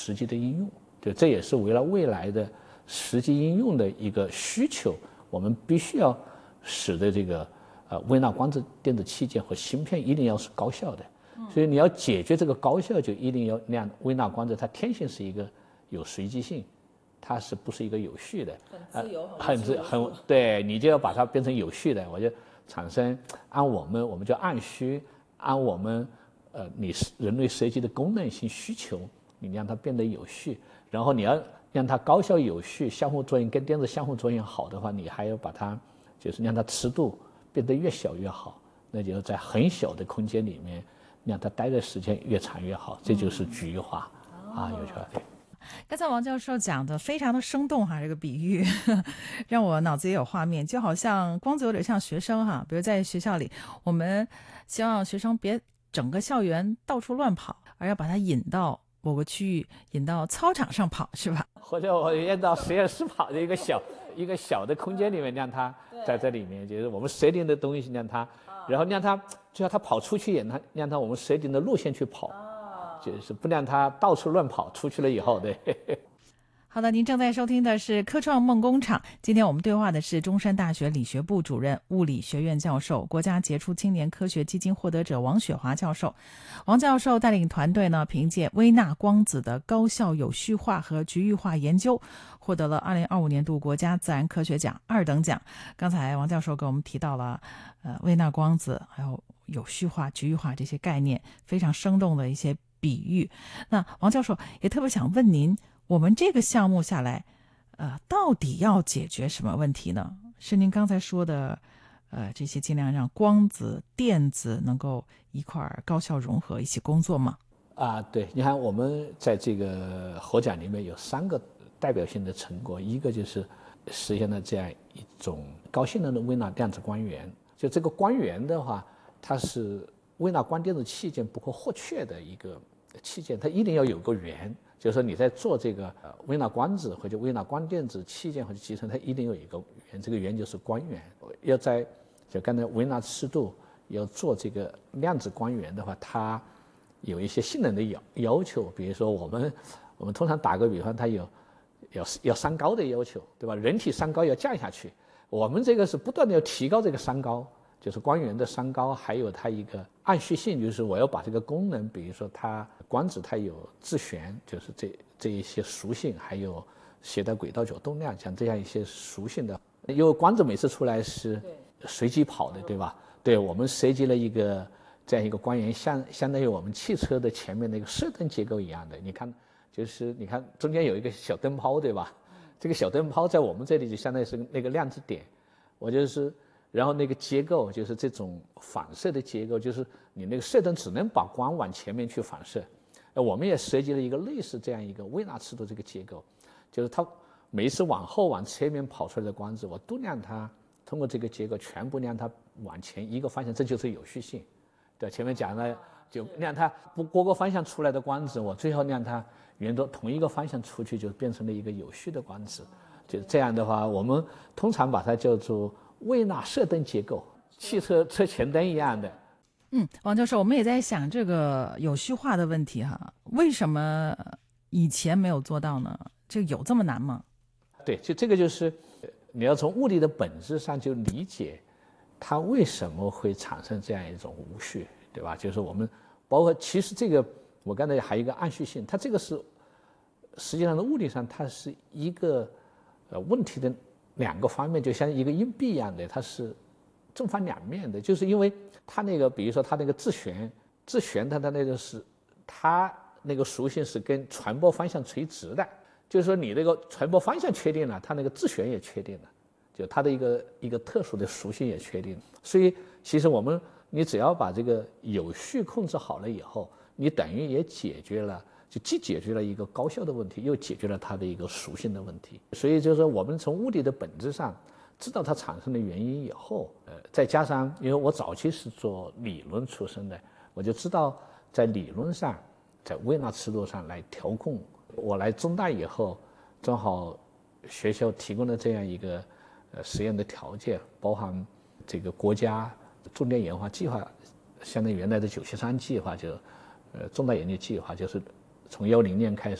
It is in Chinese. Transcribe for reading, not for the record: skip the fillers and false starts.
实际的应用。对，这也是为了未来的实际应用的一个需求，我们必须要使得这个微纳光子电子器件和芯片一定要是高效的。所以你要解决这个高效，就一定要让微纳光子它天性是一个有随机性，它是不是一个有序的？ 很自由， 很对，你就要把它变成有序的。我就产生我们就按需，按我们你人类设计的功能性需求，你让它变得有序，然后你要让它高效有序，相互作用跟电子相互作用好的话，你还要把它就是让它尺度变得越小越好，那就是在很小的空间里面让它待的时间越长越好，这就是局域化有趣。对。 刚才王教授讲的非常的生动哈，这个比喻让我脑子也有画面，就好像光子有点像学生哈，比如在学校里，我们希望学生别整个校园到处乱跑，而要把它引到某个区域，引到操场上跑，是吧？ 或者我引到实验室跑的一个小的空间里面，让它在这里面，就是我们设定的东西让它，然后让它就要它跑出去，让它我们设定的路线去跑。就是不让他到处乱跑，出去了以后，对。 好的，您正在收听的是科创梦工厂。今天我们对话的是中山大学理学部主任、物理学院教授、国家杰出青年科学基金获得者王雪华教授。王教授带领团队呢，凭借微纳光子的高效有序化和局域化研究，获得了2025年度国家自然科学奖2等奖。刚才王教授给我们提到了微纳光子还有有序化、局域化这些概念，非常生动的一些比喻。那王教授也特别想问您，我们这个项目下来到底要解决什么问题呢？是您刚才说的这些尽量让光子电子能够一块高效融合一起工作吗？ 对，你看我们在这个获奖里面有3个代表性的成果，一个就是实现了这样一种高性能的微纳量子光源。就这个光源的话，它是微纳光电子器件不可或缺的一个器件，它一定要有个源，就是说你在做这个微纳光子或者微纳光电子器件或者集成，它一定有一个源，这个源就是光源。要在就刚才微纳尺度要做这个量子光源的话，它有一些性能的要求，比如说我们通常打个比方，它要三高的要求，对吧？人体三高要降下去，我们这个是不断的要提高这个三高。就是光源的三高，还有它一个按序性，就是我要把这个功能，比如说它光子它有自旋，就是这一些属性，还有携带轨道角动量，像这样一些属性的，因为光子每次出来是随机跑的，对吧？对，我们设计了一个这样一个光源，相当于我们汽车的前面那个射灯结构一样的。你看，就是你看中间有一个小灯泡，对吧？这个小灯泡在我们这里就相当于是那个量子点，我就是。然后那个结构就是这种反射的结构，就是你那个射灯只能把光往前面去反射。我们也设计了一个类似这样一个微纳尺度这个结构，就是它每一次往后往侧面跑出来的光子，我都让它通过这个结构全部让它往前一个方向，这就是有序性。对，前面讲了，就让它不各个方向出来的光子，我最后让它沿着同一个方向出去，就变成了一个有序的光子。就这样的话，我们通常把它叫做微纳射灯结构，汽车车前灯一样的。 王教授，我们也在想这个有序化的问题哈，为什么以前没有做到呢？这有这么难吗？ 对，就这个就是你要从物理的本质上就理解它为什么会产生这样一种无序，对吧？就是我们包括其实这个我刚才还有一个按序性，它这个是实际上的物理上它是一个问题的2个方面，就像一个硬币一样的，它是正反两面的。就是因为它那个，比如说它那个自旋它的那个是它那个属性是跟传播方向垂直的，就是说你那个传播方向确定了，它那个自旋也确定了，就它的一个特殊的属性也确定了。所以其实你只要把这个有序控制好了以后，你等于也解决了。就既解决了一个高效的问题，又解决了它的一个属性的问题。所以就是说，我们从物理的本质上知道它产生的原因以后，再加上因为我早期是做理论出身的，我就知道在理论上，在微纳尺度上来调控。我来中大以后，正好学校提供了这样一个实验的条件，包含这个国家重点研发计划，相当于原来的973计划，就重大研究计划，就是从10年开始。